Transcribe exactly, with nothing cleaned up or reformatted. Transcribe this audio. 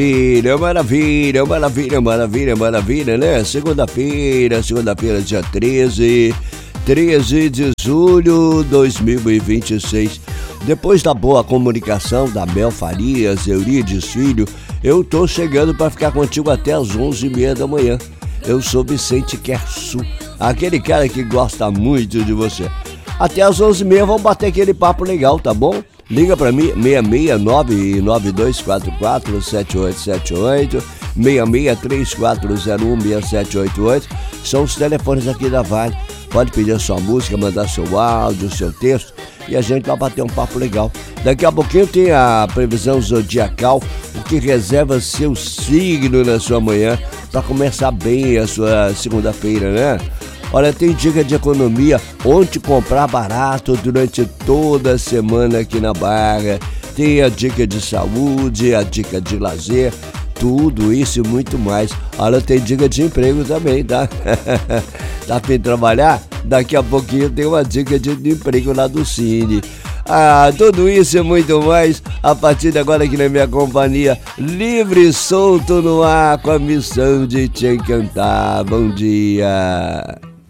Maravilha, maravilha, maravilha, maravilha, maravilha, né? Segunda-feira, segunda-feira, dia treze, treze de julho de dois mil e vinte e seis. Depois da boa comunicação da Mel Farias, Eurides Filho, eu tô chegando para ficar contigo até as onze e meia da manhã. Eu sou Vicente Quersu, aquele cara que gosta muito de você. Até as onze e meia vamos bater aquele papo legal, tá bom? Liga pra mim, seis seis nove nove dois quatro quatro sete oito sete oito, seis seis três quatro zero um seis sete oito oito. São os telefones aqui da Vale. Pode pedir a sua música, mandar seu áudio, seu texto e a gente vai bater um papo legal. Daqui a pouquinho tem a previsão zodiacal, o que reserva seu signo na sua manhã para começar bem a sua segunda-feira, né? Olha, tem dica de economia, onde comprar barato durante toda a semana aqui na Barra. Tem a dica de saúde, a dica de lazer, tudo isso e muito mais. Olha, tem dica de emprego também, tá? Tá pra trabalhar? Daqui a pouquinho tem uma dica de emprego lá do Cine. Ah, tudo isso e muito mais a partir de agora aqui na minha companhia, livre e solto no ar, com a missão de te encantar. Bom dia!